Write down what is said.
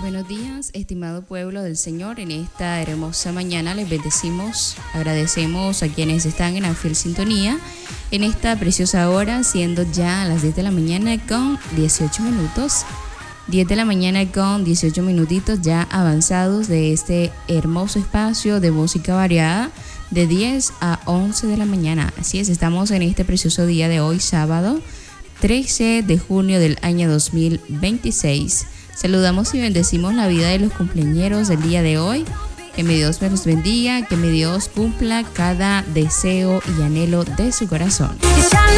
Buenos días, estimado pueblo del Señor. En esta hermosa mañana les bendecimos, agradecemos a quienes están en la fiel sintonía en esta preciosa hora, siendo ya las 10 de la mañana con 18 minutos. 10 de la mañana con 18 minutitos ya avanzados de este hermoso espacio de música variada de 10 a 11 de la mañana. Así es, estamos en este precioso día de hoy, sábado 13 de junio del año 2026. Saludamos y bendecimos la vida de los cumpleañeros del día de hoy. Que mi Dios me los bendiga, que mi Dios cumpla cada deseo y anhelo de su corazón.